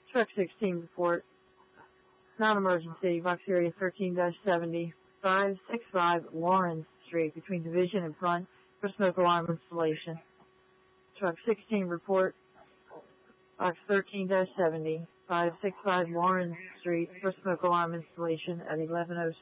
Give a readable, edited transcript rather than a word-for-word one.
Truck 16 report. Non-emergency, box area 13-70, 565 Lawrence Street, between Division and Front, for smoke alarm installation. Truck 16 report. Box 13-70, 565 Lawrence Street, for smoke alarm installation at 11:06.